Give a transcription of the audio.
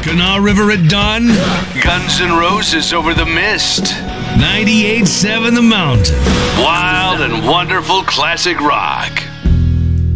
Canal River at dawn. Guns N' Roses over the mist. 98.7 The Mountain. Wild and wonderful classic rock.